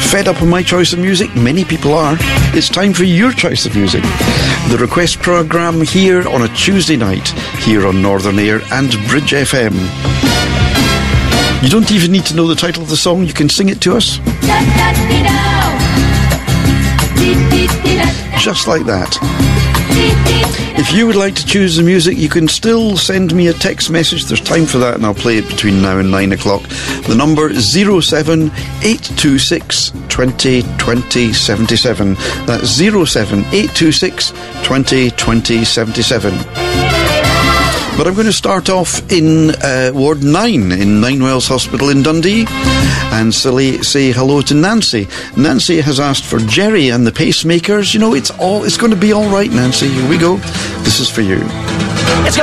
Fed up with my choice of music? Many people are. It's time for your choice of music. The request programme here on a Tuesday night, here on Northern Air and Bridge FM. You don't even need to know the title of the song, you can sing it to us. Just like that. If you would like to choose the music, you can still send me a text message. There's time for that, and I'll play it between now and 9 o'clock. The number is 07826 20 20 77. That's 07826 20 20 77. But I'm going to start off in Ward 9 in Ninewells Hospital in Dundee and say hello to Nancy. Nancy has asked for Jerry and the Pacemakers. You know, it's going to be all right, Nancy. Here we go. This is for you.